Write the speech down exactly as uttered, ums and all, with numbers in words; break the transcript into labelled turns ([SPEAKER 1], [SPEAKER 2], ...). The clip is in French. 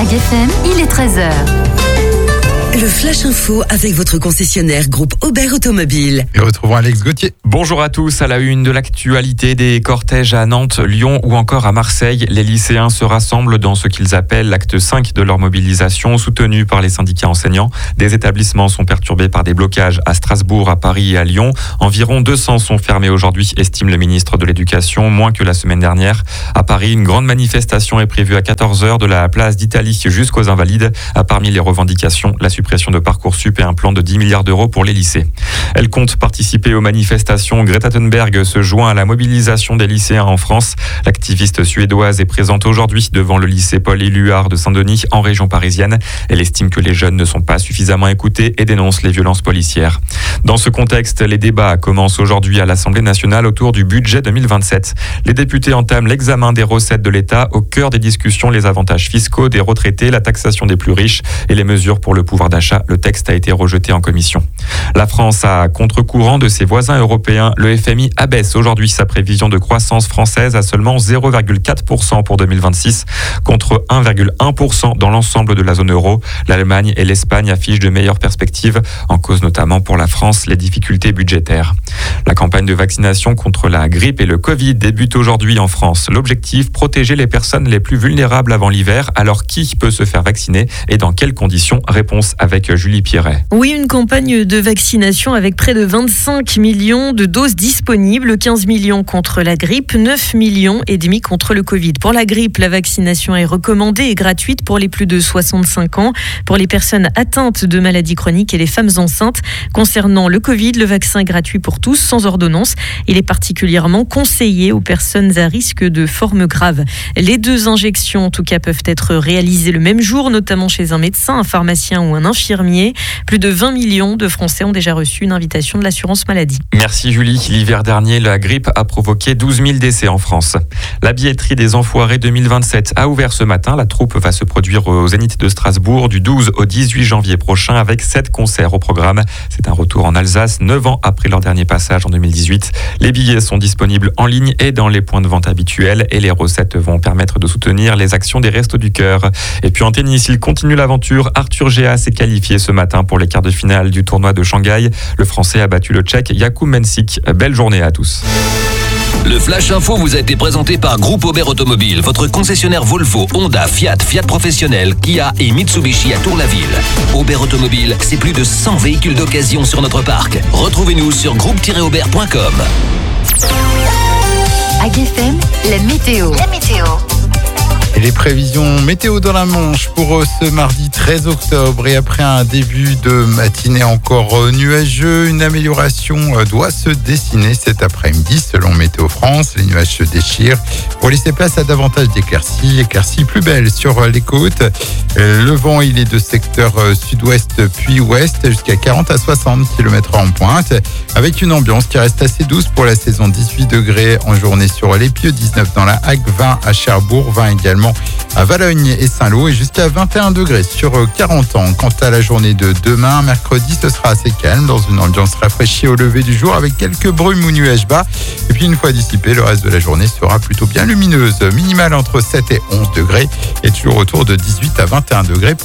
[SPEAKER 1] À G F M, il est treize heures.
[SPEAKER 2] Le Flash Info avec votre concessionnaire groupe Aubert Automobile.
[SPEAKER 3] Et retrouvons Alex Gauthier.
[SPEAKER 4] Bonjour à tous. À la une de l'actualité, des cortèges à Nantes, Lyon ou encore à Marseille. Les lycéens se rassemblent dans ce qu'ils appellent l'acte cinq de leur mobilisation, soutenu par les syndicats enseignants. Des établissements sont perturbés par des blocages à Strasbourg, à Paris et à Lyon. Environ deux cents sont fermés aujourd'hui, estime le ministre de l'Éducation, moins que la semaine dernière. À Paris, une grande manifestation est prévue à quatorze heures de la place d'Italie jusqu'aux Invalides. Parmi les revendications, la suppression de Parcoursup et un plan de dix milliards d'euros pour les lycées. Elle compte participer aux manifestations. Greta Thunberg se joint à la mobilisation des lycéens en France. L'activiste suédoise est présente aujourd'hui devant le lycée Paul-Éluard de Saint-Denis en région parisienne. Elle estime que les jeunes ne sont pas suffisamment écoutés et dénonce les violences policières. Dans ce contexte, les débats commencent aujourd'hui à l'Assemblée nationale autour du budget deux mille vingt-sept. Les députés entament l'examen des recettes de l'État. Au cœur des discussions, les avantages fiscaux des retraités, la taxation des plus riches et les mesures pour le pouvoir d'achat. Le texte a été rejeté en commission. La France, à contre-courant de ses voisins européens, le F M I abaisse aujourd'hui sa prévision de croissance française à seulement zéro virgule quatre pour cent pour deux mille vingt-six, contre un virgule un pour cent dans l'ensemble de la zone euro. L'Allemagne et l'Espagne affichent de meilleures perspectives, en cause notamment pour la France les difficultés budgétaires. La campagne de vaccination contre la grippe et le Covid débute aujourd'hui en France. L'objectif, protéger les personnes les plus vulnérables avant l'hiver. Alors qui peut se faire vacciner et dans quelles conditions? Réponse avec Julie Pierret.
[SPEAKER 5] Oui, une campagne de vaccination avec près de vingt-cinq millions de doses disponibles, quinze millions contre la grippe, neuf millions et demi contre le Covid. Pour la grippe, la vaccination est recommandée et gratuite pour les plus de soixante-cinq ans, pour les personnes atteintes de maladies chroniques et les femmes enceintes. Concernant le Covid, le vaccin est gratuit pour tous, sans ordonnance. Il est particulièrement conseillé aux personnes à risque de formes graves. Les deux injections, en tout cas, peuvent être réalisées le même jour, notamment chez un médecin, un pharmacien ou un infirmier. Plus de vingt millions de Français ont déjà reçu une invitation de l'assurance maladie.
[SPEAKER 4] Merci Julie. L'hiver dernier, la grippe a provoqué douze mille décès en France. La billetterie des Enfoirés deux mille vingt-sept a ouvert ce matin. La troupe va se produire au Zénith de Strasbourg du douze au dix-huit janvier prochain avec sept concerts au programme. C'est un retour en Alsace, neuf ans après leur dernier passage en deux mille dix-huit. Les billets sont disponibles en ligne et dans les points de vente habituels et les recettes vont permettre de soutenir les actions des Restos du Cœur. Et puis en tennis, il continue l'aventure. Arthur Géas s'est qualifié ce matin pour les quarts de finale du tournoi de Shanghai. Le Français a battu le Tchèque Jakub Mensik. Belle journée à tous.
[SPEAKER 6] Le Flash Info vous a été présenté par Groupe Aubert Automobile, votre concessionnaire Volvo, Honda, Fiat, Fiat Professionnel, Kia et Mitsubishi à Tour-la-Ville. Aubert Automobile, c'est plus de cent véhicules d'occasion sur notre parc. Retrouvez-nous sur groupe tiret aubert point com.
[SPEAKER 1] À G F M, la météo. La météo.
[SPEAKER 3] Et les prévisions météo dans la Manche pour ce mardi treize octobre. Et après un début de matinée encore nuageux, une amélioration doit se dessiner cet après-midi selon Météo France. Les nuages se déchirent pour laisser place à davantage d'éclaircies, éclaircies plus belles sur les côtes. Le vent, il est de secteur sud-ouest puis ouest jusqu'à quarante à soixante kilomètres heure en pointe, avec une ambiance qui reste assez douce pour la saison. dix-huit degrés en journée sur les Pieux, dix-neuf dans la Hague, vingt à Cherbourg, vingt également à Valogne et Saint-Lô et jusqu'à vingt et un degrés sur quarante ans. Quant à la journée de demain, mercredi, ce sera assez calme dans une ambiance rafraîchie au lever du jour avec quelques brumes ou nuages bas. Et puis une fois dissipé, le reste de la journée sera plutôt bien lumineuse. Minimale entre sept et onze degrés et toujours autour de dix-huit à vingt et un degrés.